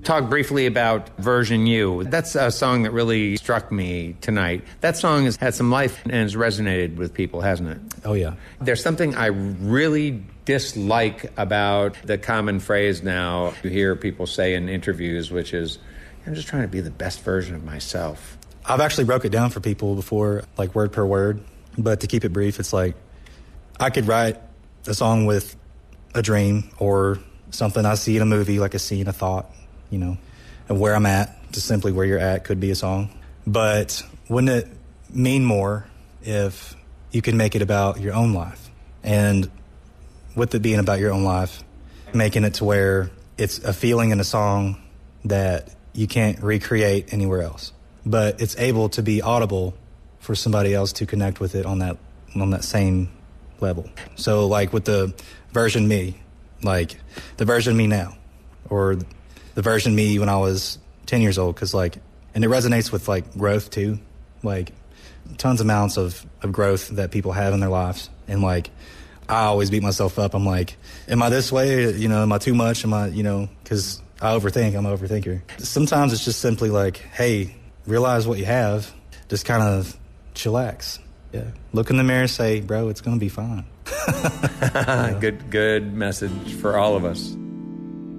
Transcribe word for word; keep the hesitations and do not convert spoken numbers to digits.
talk briefly about Version U. That's a song that really struck me tonight. That song has had some life and has resonated with people, hasn't it? Oh, yeah. There's something I really dislike about the common phrase now you hear people say in interviews, which is, I'm just trying to be the best version of myself. I've actually broke it down for people before, like word per word. But to keep it brief, it's like I could write a song with a dream or something I see in a movie, like a scene, a thought, you know, and where I'm at, just simply where you're at could be a song. But wouldn't it mean more if you could make it about your own life? And with it being about your own life, making it to where it's a feeling in a song that you can't recreate anywhere else. But it's able to be audible for somebody else to connect with it on that on that same level. So like with the version me, like the version me now, or the version me when I was ten years old, because like, and it resonates with like growth too, like tons of amounts of, of growth that people have in their lives. And like, I always beat myself up. I'm like, am I this way? You know, am I too much? Am I, you know, because I overthink, I'm an overthinker. Sometimes it's just simply like, hey, realize what you have, just kind of chillax. Yeah. Look in the mirror, say, bro, it's going to be fine. Good, good message for all of us.